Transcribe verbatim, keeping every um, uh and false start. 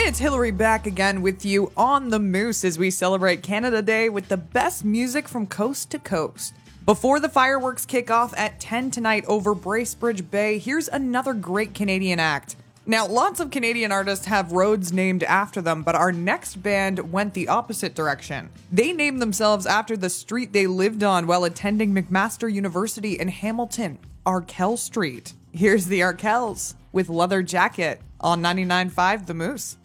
it's Hillary back again with you on the Moose as we celebrate Canada Day with the best music from coast to coast. Before the fireworks kick off at ten tonight over Bracebridge Bay, here's another great Canadian act. Now, lots of Canadian artists have roads named after them, but our next band went the opposite direction. They named themselves after the street they lived on while attending McMaster University in Hamilton, Arkell Street. Here's the Arkells with Leather Jacket on ninety-nine point five The Moose.